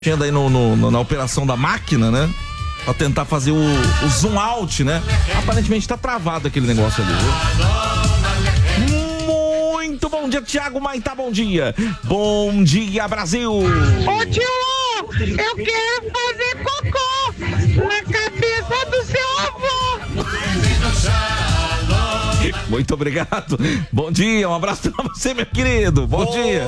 Aí na operação da máquina, né? Pra tentar fazer o zoom out, né? Aparentemente tá travado aquele negócio ali, viu? Muito bom dia, Thiago Maitá, bom dia. Bom dia, Brasil. Ô tio, eu quero fazer cocô na cabeça do seu avô. Muito obrigado. Bom dia, um abraço pra você, meu querido. Bom dia.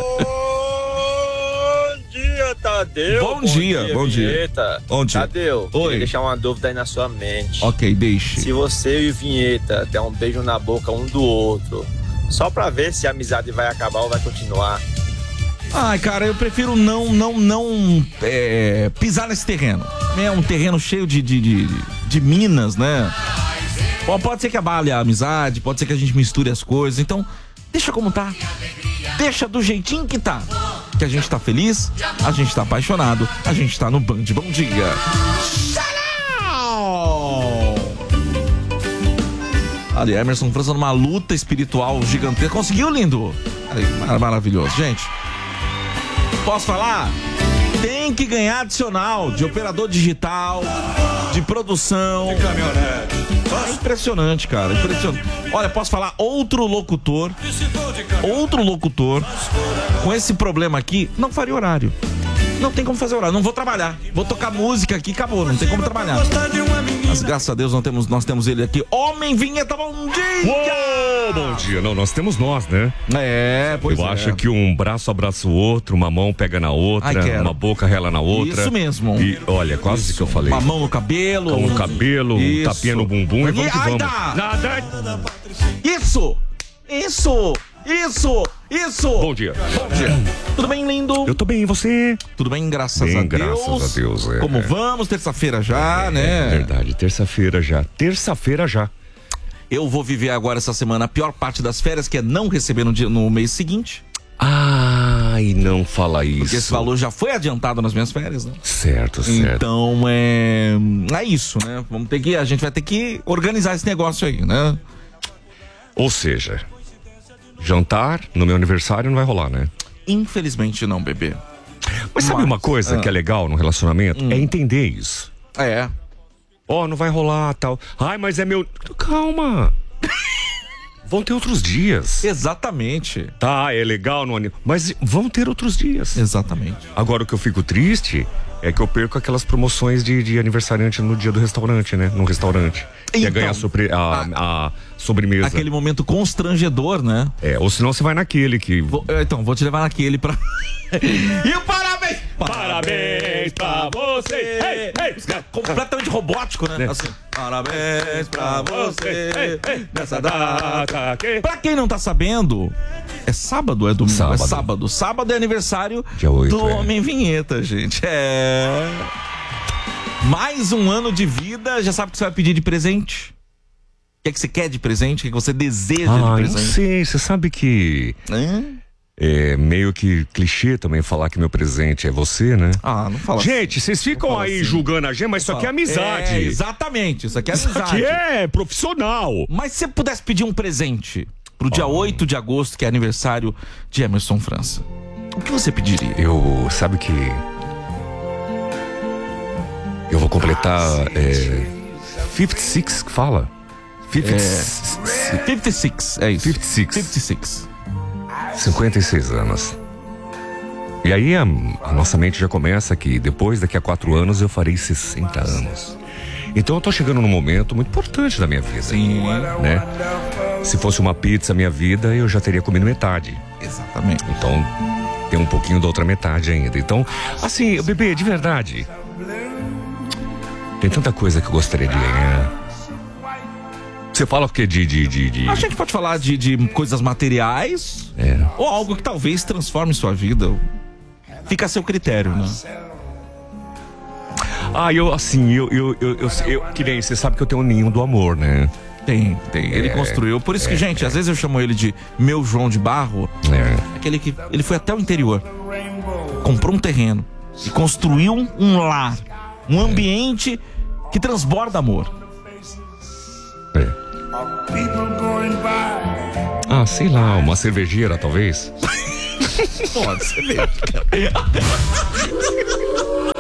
Tadeu. Bom dia. Bom dia. Tadeu, oi. Queria deixar uma dúvida aí na sua mente. Ok, deixe. Se você e o Vinheta der um beijo na boca um do outro, só pra ver se a amizade vai acabar ou vai continuar. Ai, cara, eu prefiro não pisar nesse terreno. É um terreno cheio de minas, né? Pode ser que abale a amizade, pode ser que a gente misture as coisas. Então, deixa como tá. Deixa do jeitinho que tá. Que a gente tá feliz, a gente tá apaixonado, a gente tá no Band. Bom dia. Tchau! Ali, Emerson França numa luta espiritual gigantesca. Conseguiu, lindo? Maravilhoso. Gente, posso falar? Tem que ganhar adicional de operador digital, de produção. É impressionante, cara. Impressionante. Olha, posso falar? Outro locutor com esse problema aqui não faria horário. Não tem como fazer horário. Não vou trabalhar. Vou tocar música aqui, acabou. Não tem como trabalhar. Mas graças a Deus nós temos ele aqui. Homem Vinheta, bom dia! Uou, bom dia. Não, nós temos nós, né? Pois Eu acho que um braço abraça o outro, uma mão pega na outra, uma boca rela na outra. Isso mesmo. E olha, quase isso que eu falei. Uma mão no cabelo. Um cabelo, um tapinha no bumbum e vamos que vamos. Nada. Isso! Bom dia. Tudo bem, lindo? Eu tô bem, e você? Tudo bem, graças a Deus. Graças a Deus, Como vamos? Terça-feira já, né? É verdade, terça-feira já. Eu vou viver agora essa semana a pior parte das férias, que é não receber no mês seguinte. Ai, não fala isso. Porque esse valor já foi adiantado nas minhas férias, né? Certo. Então, é isso, né? A gente vai ter que organizar esse negócio aí, né? Ou seja, jantar no meu aniversário não vai rolar, né? Infelizmente não, bebê. Mas sabe uma coisa que é legal no relacionamento? É entender isso. Não vai rolar, tal. Ai, mas é meu... Calma. Vão ter outros dias. Exatamente. Tá, é legal no aniversário, mas vão ter outros dias. Exatamente. Agora, o que eu fico triste é que eu perco aquelas promoções de aniversariante no dia do restaurante, né? No restaurante. Então, ganhar a sobremesa. Aquele momento constrangedor, né? Ou senão você vai naquele que... Vou te levar naquele pra... E o parabéns! Parabéns pra você! Completamente robótico, né? Assim, parabéns pra você nessa data. Pra quem não tá sabendo, é sábado ou é domingo? É sábado. Sábado é aniversário dia 8, do Homem Vinheta, gente. Mais um ano de vida. Já sabe o que você vai pedir de presente? O que é que você quer de presente? O que é que você deseja de presente? Não sei, você sabe que... É meio que clichê também falar que meu presente é você, né? Não fala. Gente, vocês ficam aí assim, julgando a gente, mas isso aqui é amizade. Exatamente, isso aqui é amizade. Isso aqui é profissional. Mas se você pudesse pedir um presente pro dia 8 de agosto, que é aniversário de Emerson França, o que você pediria? Sabe que... Eu vou completar 56, que fala? 56, é isso. 56. 56 anos. E aí a nossa mente já começa que daqui a 4 anos eu farei 60 anos. Então eu tô chegando num momento muito importante da minha vida. Sim. Né? Se fosse uma pizza minha vida, eu já teria comido metade. Exatamente. Então tem um pouquinho da outra metade ainda. Então, assim, bebê, de verdade, tem tanta coisa que eu gostaria de ganhar. Você fala o quê? A gente pode falar de coisas materiais ou algo que talvez transforme sua vida. Fica a seu critério, né? Que nem você sabe que eu tenho um ninho do amor, né? Tem. Ele construiu. Por isso que, gente, às vezes eu chamo ele de meu João de Barro. Aquele que ele foi até o interior, comprou um terreno e construiu um lar, um ambiente que transborda amor. Sei lá, uma cervejeira, talvez. Pode ser mesmo.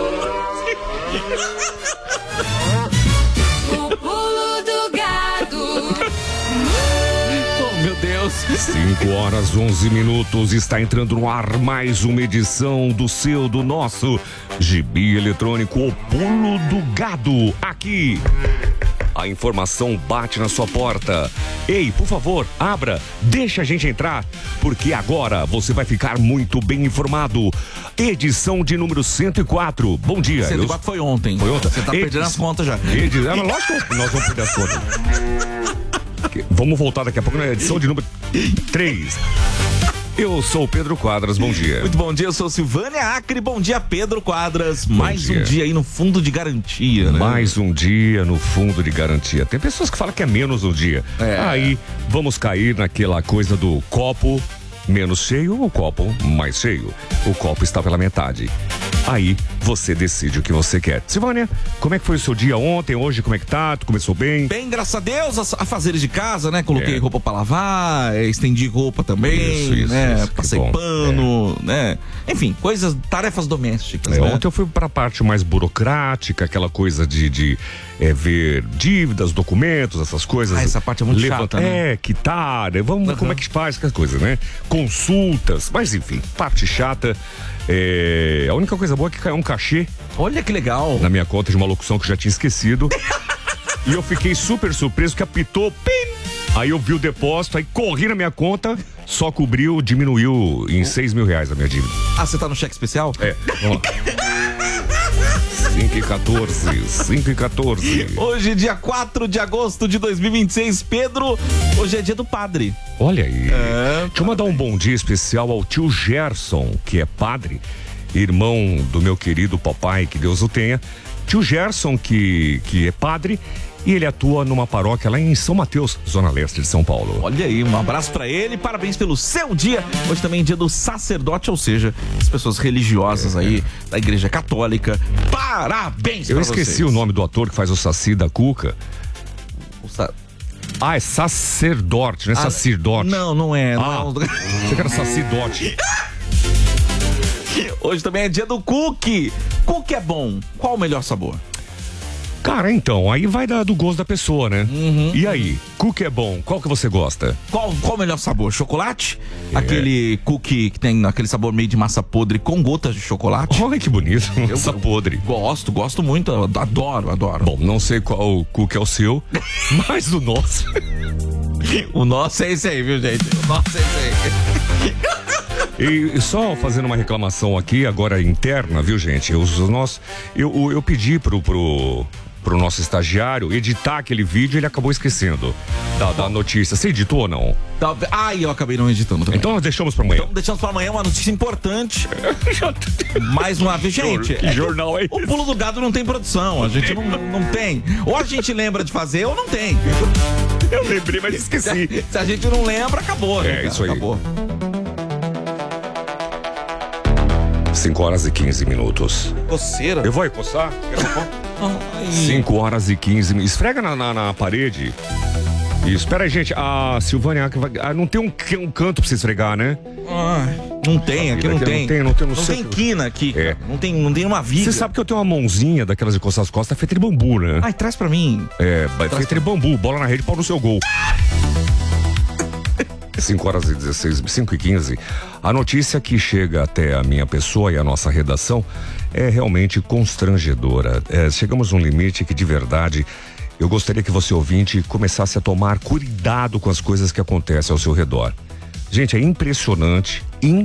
5h11, está entrando no ar mais uma edição do nosso Gibi Eletrônico, o Pulo do Gado. Aqui, a informação bate na sua porta. Ei, por favor, abra, deixa a gente entrar, porque agora você vai ficar muito bem informado. Edição de número 104. Bom dia. 104 foi ontem. Foi ontem? Você tá perdendo as contas já. Lógico que nós vamos perder as contas. Vamos voltar daqui a pouco na edição de número 3. Eu sou o Pedro Quadras, bom dia. Muito bom dia, eu sou Silvânia Acre, bom dia Pedro Quadras. Mais um dia aí no fundo de garantia, né? Mais um dia no fundo de garantia. Tem pessoas que falam que é menos um dia. Aí vamos cair naquela coisa do copo menos cheio ou copo mais cheio. O copo está pela metade. Aí você decide o que você quer. Silvânia, como é que foi o seu dia ontem, hoje, como é que tá? Tu começou bem? Bem, graças a Deus, a fazeres de casa, né? Coloquei roupa pra lavar, estendi roupa também, isso, né? Passei pano, né? Enfim, tarefas domésticas, né? Ontem eu fui pra parte mais burocrática, aquela coisa de ver dívidas, documentos, essas coisas. Essa parte é muito chata, né? Quitar, como é que faz essas coisas, né? Consultas, mas enfim, parte chata. A única coisa boa é que caiu um cachê. Olha que legal. Na minha conta de uma locução que eu já tinha esquecido. E eu fiquei super surpreso que apitou, pim! Aí eu vi o depósito, aí corri na minha conta, só cobriu, diminuiu em R$6 mil a minha dívida. Ah, você tá no cheque especial? Vamos lá. 5h14. Hoje, dia 4 de agosto de 2026, Pedro, hoje é dia do padre. Olha aí. Deixa eu mandar um bom dia especial ao tio Gerson, que é padre, irmão do meu querido papai, que Deus o tenha. Tio Gerson, que é padre, e ele atua numa paróquia lá em São Mateus, Zona Leste de São Paulo. Olha aí, um abraço pra ele, parabéns pelo seu dia. Hoje também é dia do sacerdote, ou seja, as pessoas religiosas aí da Igreja Católica. Parabéns pra vocês. Eu esqueci o nome do ator que faz o Saci da Cuca. É sacerdote, não é sacerdote. Não é. Você quer sacerdote. Hoje também é dia do cookie. Cookie é bom. Qual o melhor sabor? Cara, então, aí vai do gosto da pessoa, né? E aí, cookie é bom, qual que você gosta? Qual o melhor sabor? Chocolate? Aquele cookie que tem aquele sabor meio de massa podre com gotas de chocolate? Olha que bonito, massa podre. Gosto muito, adoro. Bom, não sei qual cookie é o seu, mas o nosso... O nosso é esse aí, viu, gente? O nosso é esse aí. E só fazendo uma reclamação aqui, agora interna, viu, gente? Eu pedi pro nosso estagiário editar aquele vídeo, ele acabou esquecendo da notícia. Você editou ou não? Eu acabei não editando também. Então nós deixamos pra amanhã. Então deixamos pra amanhã uma notícia importante. Mais uma vez, gente. Que jornal é esse? O Pulo do Gado não tem produção, a gente não tem. Ou a gente lembra de fazer ou não tem. Eu lembrei, mas esqueci. Se a gente não lembra, acabou, né? Isso aí. Acabou. 5h15. Coceira. Eu vou coçar? 5h15. Esfrega na parede. Isso. Espera aí, gente. A Silvânia não tem um canto pra você esfregar, né? Não tem, aqui não tem. Não tem quina aqui, cara. Não tem uma viga. Você sabe que eu tenho uma mãozinha daquelas de coçar as costas feita de bambu, né? Ai, traz pra mim. Feita de bambu. Bola na rede, pau no seu gol. 5h16, 5h15. A notícia que chega até a minha pessoa e a nossa redação é realmente constrangedora. Chegamos a um limite que, de verdade, eu gostaria que você, ouvinte, começasse a tomar cuidado com as coisas que acontecem ao seu redor. Gente, é impressionante.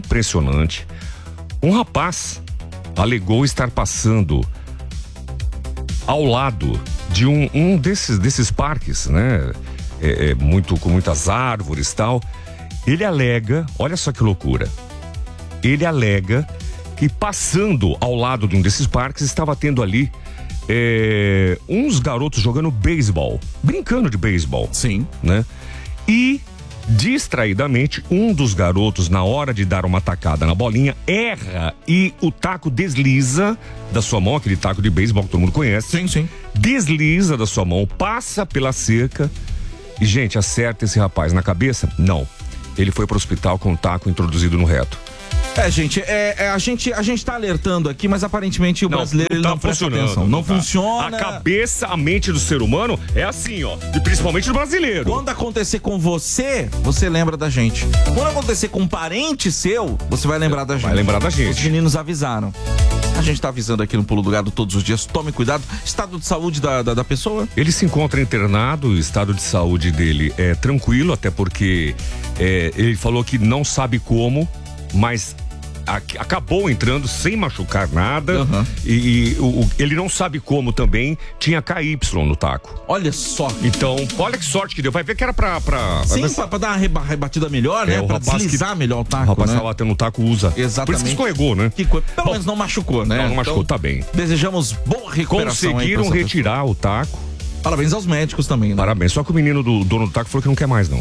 Um rapaz alegou estar passando ao lado de um desses parques, né? Com muitas árvores e tal. Ele alega, olha só que loucura, ele alega que passando ao lado de um desses parques estava tendo ali uns garotos jogando beisebol, brincando de beisebol. Sim. Né? E distraidamente um dos garotos, na hora de dar uma tacada na bolinha, erra e o taco desliza da sua mão, aquele taco de beisebol que todo mundo conhece. Sim. Desliza da sua mão, passa pela cerca e, gente, acerta esse rapaz na cabeça? Não. Ele foi pro hospital com o taco introduzido no reto. Gente, a gente tá alertando aqui, mas aparentemente o brasileiro não presta atenção. Não funciona. A cabeça, a mente do ser humano é assim, ó. E principalmente do brasileiro. Quando acontecer com você, você lembra da gente. Quando acontecer com um parente seu, você vai lembrar da gente. Vai lembrar da gente. Os meninos avisaram. A gente tá avisando aqui no Pulo do Gado todos os dias. Tome cuidado. Estado de saúde da pessoa? Ele se encontra internado, o estado de saúde dele é tranquilo, até porque ele falou que não sabe como, mas acabou entrando sem machucar nada. Uhum. E ele não sabe como também, tinha KY no taco. Olha só. Então, olha que sorte que deu. Vai ver que era pra Sim, pra dar uma rebatida melhor, né? Pra deslizar melhor o taco, o rapaz né? tá batendo no taco, usa. Exatamente. Por isso que escorregou, né? Pelo menos não machucou, né? Não machucou, tá bem. Desejamos boa recuperação. Conseguiram retirar o taco. Parabéns aos médicos também, né? Parabéns. Só que o menino do dono do taco falou que não quer mais, não.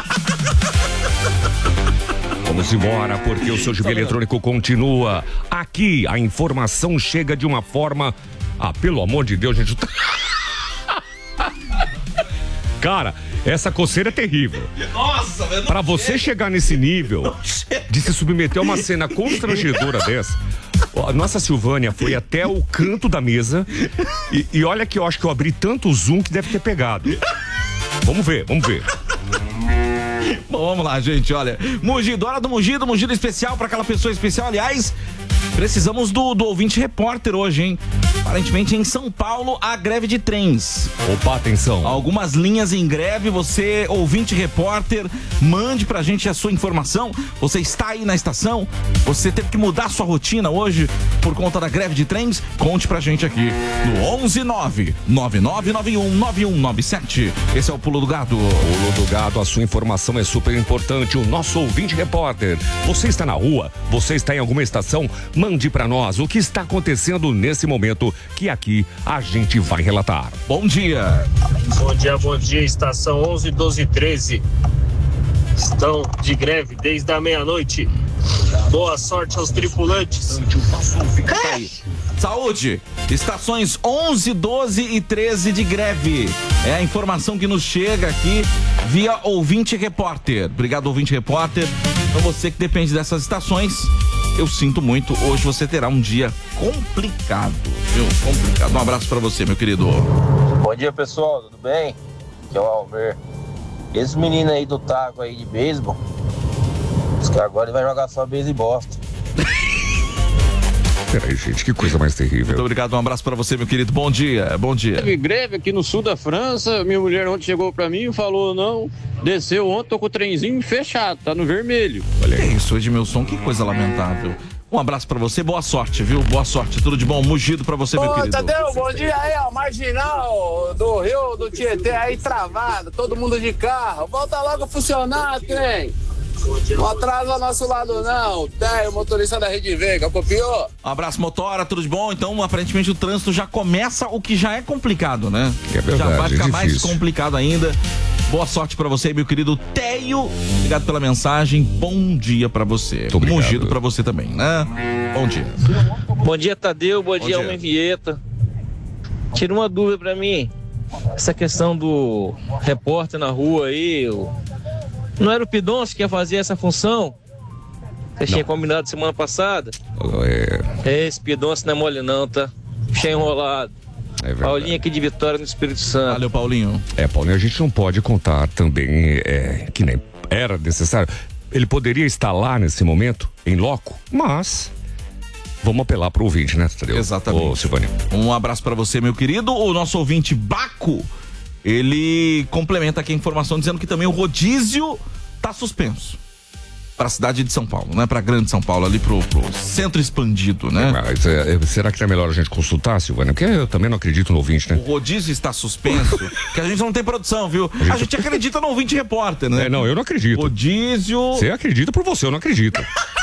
Vamos embora, porque o seu Gibia Eletrônico continua. Aqui a informação chega de uma forma... pelo amor de Deus, gente. Cara, essa coceira é terrível. Nossa, velho. Pra você chegar nesse nível de se submeter a uma cena constrangedora dessa... A nossa Silvânia foi até o canto da mesa e olha que eu acho que eu abri tanto o zoom que deve ter pegado. Vamos ver. Bom, vamos lá, gente, olha. Mugido, hora do mugido especial pra aquela pessoa especial. Aliás, precisamos do ouvinte repórter hoje, hein? Aparentemente em São Paulo, a greve de trens. Opa, atenção. Algumas linhas em greve, você, ouvinte repórter, mande pra gente a sua informação. Você está aí na estação? Você teve que mudar sua rotina hoje por conta da greve de trens? Conte pra gente aqui no 119-9991-9197. Esse é o Pulo do Gado. Pulo do Gado, a sua informação é super importante. O nosso ouvinte repórter. Você está na rua? Você está em alguma estação? Mande pra nós o que está acontecendo nesse momento, que aqui a gente vai relatar. Bom dia. Bom dia, estação 11, 12 e 13. Estão de greve desde a meia-noite. Boa sorte aos tripulantes. Saúde, estações 11, 12 e 13 de greve. É a informação que nos chega aqui via ouvinte repórter. Obrigado, ouvinte repórter. Então você que depende dessas estações, eu sinto muito. Hoje você terá um dia complicado, viu? Complicado. Um abraço pra você, meu querido. Bom dia, pessoal. Tudo bem? Aqui é o Almer. Esse menino aí do taco aí de beisebol, diz que agora ele vai jogar só beisebol e bosta. Peraí, gente, que coisa mais terrível. Muito obrigado, um abraço pra você, meu querido. Bom dia, bom dia. Teve greve aqui no sul da França. Minha mulher ontem chegou pra mim e falou: não, desceu ontem, tô com o trenzinho fechado, tá no vermelho. Olha isso, Edmilson, que coisa lamentável. Um abraço pra você, boa sorte, viu? Boa sorte, tudo de bom, mugido pra você, meu querido. Tadeu, bom dia aí, ó, marginal do Rio, do Tietê aí travado, todo mundo de carro. Volta logo a funcionar, trem. Não atrasa nosso lado não, tem o motorista da Rede Veiga, copiou? Um abraço, motora, tudo de bom? Então, aparentemente o trânsito já começa o que já é complicado, né? É verdade, já vai ficar mais difícil. complicado ainda. Boa sorte pra você, meu querido Teio. Obrigado pela mensagem, bom dia pra você. Mugido pra você também, né? Bom dia. Bom dia, Tadeu, bom dia, Homem Vieta. Tira uma dúvida pra mim. Essa questão do repórter na rua aí, não era o Pidoncio que ia fazer essa função? Você tinha combinado semana passada? Esse Pidoncio não é mole não, tá? Puxa enrolado. Paulinho aqui de Vitória, no Espírito Santo. Valeu, Paulinho. Paulinho, a gente não pode contar também que nem era necessário. Ele poderia estar lá nesse momento, em loco, mas vamos apelar pro ouvinte, né, Tadeu? Exatamente. Ô, Silvânia. Um abraço pra você, meu querido. O nosso ouvinte Baco, ele complementa aqui a informação dizendo que também o rodízio tá suspenso para a cidade de São Paulo, né? Para Grande São Paulo, ali pro centro expandido, né? Mas será que é melhor a gente consultar, Silvânia? Porque eu também não acredito no ouvinte, né? O rodízio está suspenso, que a gente não tem produção, viu? A gente acredita no ouvinte repórter, né? Não, eu não acredito. Rodízio... Você acredita por você, eu não acredito.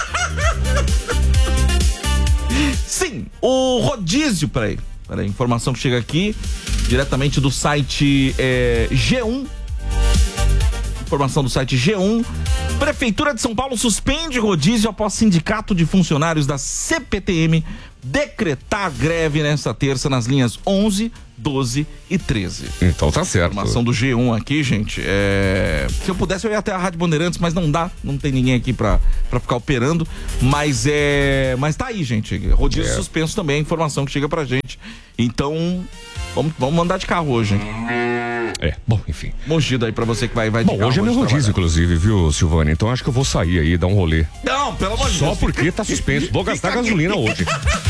Sim, o rodízio, peraí, informação que chega aqui, diretamente do site G1. Informação do site G1. Prefeitura de São Paulo suspende rodízio após sindicato de funcionários da CPTM decretar greve nesta terça nas linhas 11, 12 e 13. Então tá certo. Informação do G1 aqui, gente. Se eu pudesse, eu ia até a Rádio Bandeirantes, mas não dá. Não tem ninguém aqui pra ficar operando. Mas tá aí, gente. Rodízio suspenso também, a informação que chega pra gente. Então, vamos andar de carro hoje, hein? Bom, enfim. Mogido aí pra você que vai de bom, carro. Hoje é meu rodízio, inclusive, viu, Silvânia? Então acho que eu vou sair aí, dar um rolê. Não, pelo amor de Deus. Só porque tá suspenso. Vou gastar gasolina hoje.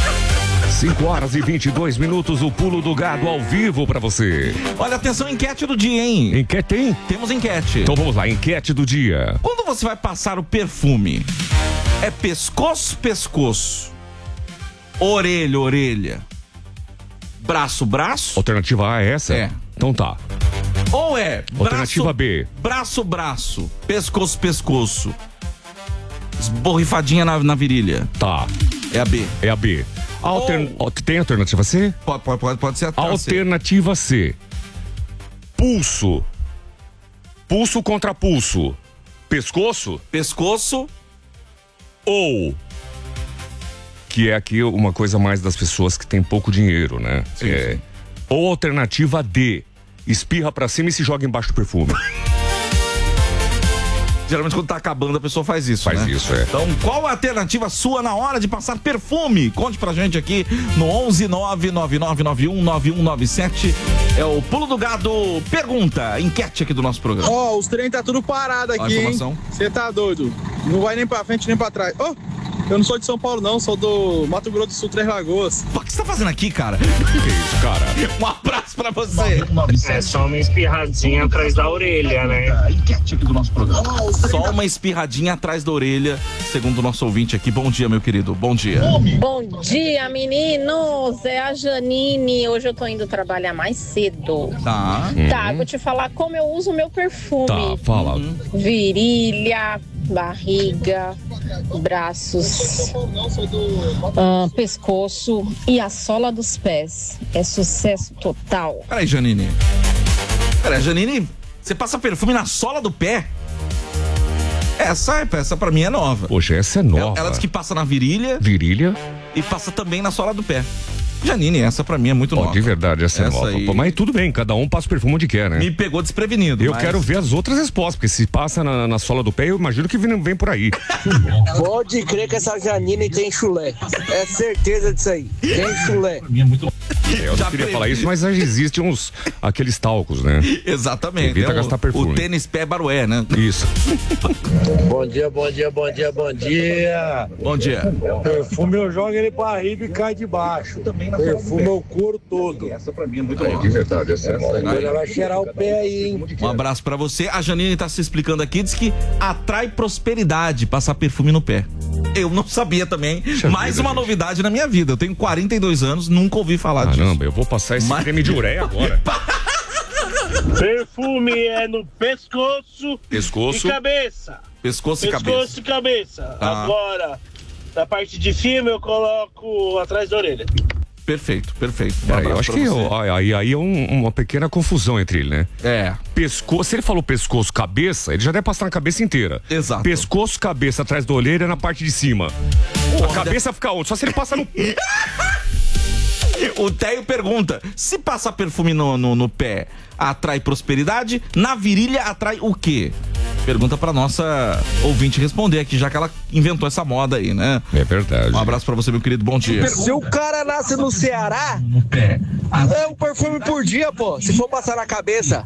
5h22, o pulo do gado ao vivo pra você. Olha, atenção, enquete do dia, hein? Enquete, hein? Temos enquete. Então vamos lá, enquete do dia. Quando você vai passar o perfume, é pescoço, orelha, orelha, braço, braço? Alternativa A é essa? É. Então tá. Ou é Alternativa B. Braço, braço, pescoço, esborrifadinha na virilha. Tá. É a B. É a B. Tem alternativa C? Pode ser a Alternativa C. Pulso. Pulso contra pulso. Pescoço? Pescoço. Ou, que é aqui uma coisa mais das pessoas que tem pouco dinheiro, né? Sim. Ou alternativa D. Espirra pra cima e se joga embaixo do perfume. Geralmente quando tá acabando a pessoa faz isso, Faz né? isso, é. Então, qual a alternativa sua na hora de passar perfume? Conte pra gente aqui no 11999919197. É o Pulo do Gado pergunta, enquete aqui do nosso programa. Os trem tá tudo parado aqui, hein? Você tá doido? Não vai nem pra frente nem pra trás. Eu não sou de São Paulo, não, sou do Mato Grosso do Sul, Três Lagoas. O que você tá fazendo aqui, cara? Que isso, cara? Um abraço pra você. É só uma espirradinha atrás da orelha, né? Enquete aqui do nosso programa. Só uma espirradinha atrás da orelha, segundo o nosso ouvinte aqui. Bom dia, meu querido. Bom dia. Bom dia, meninos. É a Janine. Hoje eu tô indo trabalhar mais cedo. Tá. Tá, vou te falar como eu uso o meu perfume. Tá, fala. Virilha, barriga, braços, pescoço e a sola dos pés. É sucesso total. Peraí, Janine. Janine, você passa perfume na sola do pé? Essa pra mim é nova. Poxa, essa é nova. Ela diz que passa na virilha. Virilha. E passa também na sola do pé. Janine, essa pra mim é muito nova. De verdade, essa é nova. Aí... Pô, mas tudo bem, cada um passa o perfume onde quer, né? Me pegou desprevenido. Eu quero ver as outras respostas, porque se passa na sola do pé, eu imagino que vem por aí. Pode crer que essa Janine tem chulé. É certeza disso aí. Tem chulé. Eu não queria falar isso, mas já existem aqueles talcos, né? Exatamente. Evita gastar perfume. O tênis pé barué, né? Isso. Bom dia. Bom dia. Perfume eu jogo ele pra riba e cai de baixo. Perfume eu couro todo. Essa pra mim é muito nova. De verdade, essa é nova. Ela vai cheirar o pé aí, hein? Um abraço pra você. A Janine tá se explicando aqui, diz que atrai prosperidade passar perfume no pé. Eu não sabia também. Mais uma novidade na minha vida. Eu tenho 42 anos, nunca ouvi falar disso. Caramba, eu vou passar esse creme de ureia agora. Perfume é no pescoço e cabeça. Pescoço e cabeça. Tá. Agora, na parte de cima eu coloco atrás da orelha. Perfeito. Eu acho que aí é uma pequena confusão entre ele, né? Pescoço, se ele falou pescoço, cabeça, ele já deve passar na cabeça inteira. Exato. Pescoço, cabeça atrás da orelha na parte de cima. A cabeça fica onde? Só se ele passa no... O Teio pergunta, se passar perfume no pé atrai prosperidade, na virilha atrai o quê? Pergunta pra nossa ouvinte responder aqui, já que ela inventou essa moda aí, né? É verdade. Um abraço pra você, meu querido, bom dia. Se o cara nasce no Ceará, é um perfume por dia, pô, se for passar na cabeça.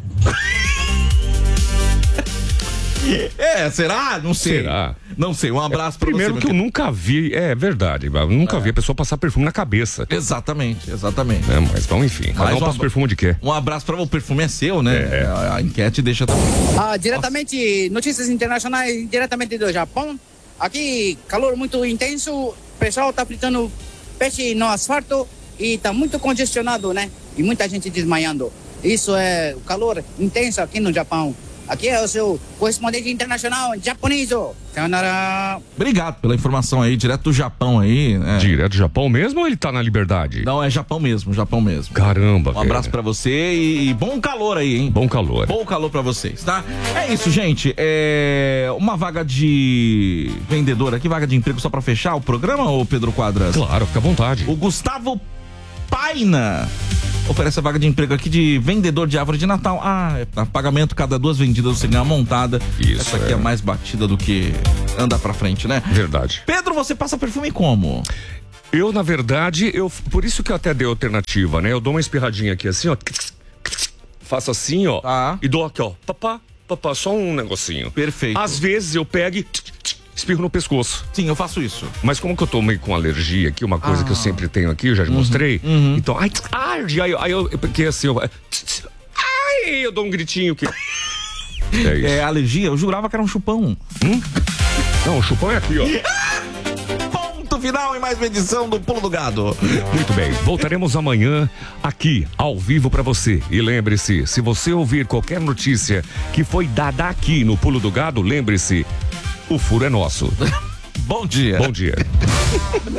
Será? Não sei. Será? Não sei, um abraço pra Primeiro você. Primeiro que eu nunca vi, é verdade, eu nunca vi a pessoa passar perfume na cabeça. Exatamente. Mas vamos, enfim, cada um passa perfume onde quer. Um abraço pra o perfume é seu, né? A enquete deixa também. Diretamente, notícias internacionais, diretamente do Japão. Aqui, calor muito intenso, o pessoal tá fritando peixe no asfalto e tá muito congestionado, né? E muita gente desmaiando. Isso é o calor intenso aqui no Japão. Aqui é o seu correspondente internacional japonês. Sayonara. Obrigado pela informação aí, direto do Japão aí. Né? Direto do Japão mesmo ou ele tá na Liberdade? Não, é Japão mesmo. Caramba, Um abraço pra você e bom calor aí, hein? Bom calor. Bom calor pra vocês, tá? É isso, gente. Uma vaga de vendedor aqui, vaga de emprego só pra fechar o programa, ô Pedro Quadras? Claro, fica à vontade. O Gustavo Paina oferece a vaga de emprego aqui de vendedor de árvore de Natal. Pagamento cada 2 vendidas você ganha uma montada. Isso, essa aqui é mais batida do que andar pra frente, né? Verdade. Pedro, você passa perfume como? Eu, na verdade, por isso que eu até dei alternativa, né? Eu dou uma espirradinha aqui assim, ó. Faço assim, ó. Tá. E dou aqui, ó. Papá, só um negocinho. Perfeito. Às vezes eu pego e espirro no pescoço. Sim, eu faço isso. Mas como que eu tô meio com alergia aqui, uma coisa que eu sempre tenho aqui, eu já te mostrei. Então, aí eu porque assim, eu dou um gritinho que... É isso. Alergia? Eu jurava que era um chupão. Não, o chupão é aqui, ó. Ponto final em mais uma edição do Pulo do Gado. Muito bem, voltaremos amanhã aqui, ao vivo pra você. E lembre-se, se você ouvir qualquer notícia que foi dada aqui no Pulo do Gado, lembre-se, o furo é nosso. Bom dia. Bom dia.